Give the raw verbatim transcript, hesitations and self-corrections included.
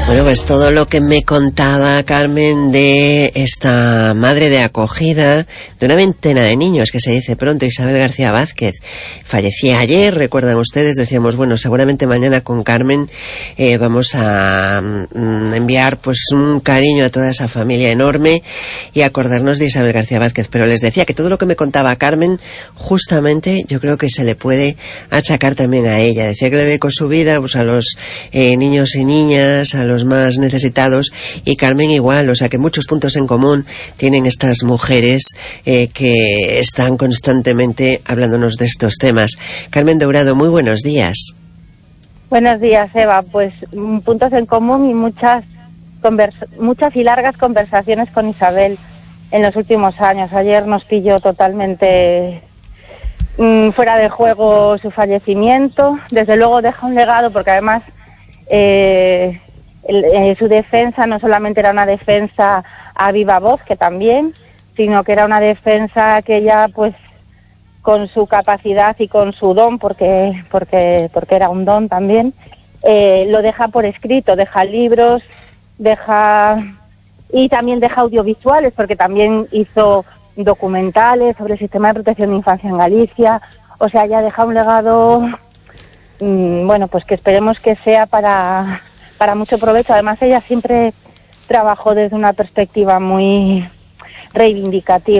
Bueno, pues todo lo que me contaba Carmen de esta madre de acogida de una veintena de niños, que se dice pronto, Isabel García Vázquez, fallecía ayer, recuerdan ustedes, decíamos, bueno, seguramente mañana con Carmen eh, vamos a mm, enviar pues un cariño a toda esa familia enorme y acordarnos de Isabel García Vázquez, pero les decía que todo lo que me contaba Carmen, justamente yo creo que se le puede achacar también a ella. Decía que le dedicó su vida pues a los eh, niños y niñas, a los más necesitados, y Carmen igual, o sea que muchos puntos en común tienen estas mujeres eh, que están constantemente hablándonos de estos temas. Carmen Dourado, muy buenos días. Buenos días, Eva. Pues puntos en común y muchas convers- muchas y largas conversaciones con Isabel en los últimos años. Ayer nos pilló totalmente mmm, fuera de juego su fallecimiento. Desde luego deja un legado, porque además eh, el, eh, su defensa no solamente era una defensa a viva voz, que también, sino que era una defensa que ella, pues, con su capacidad y con su don, porque porque porque era un don también, eh, lo deja por escrito, deja libros, deja y también deja audiovisuales, porque también hizo documentales sobre el sistema de protección de infancia en Galicia. O sea, ya deja un legado, mmm, bueno, pues que esperemos que sea para para mucho provecho. Además, ella siempre trabajó desde una perspectiva muy reivindicativa.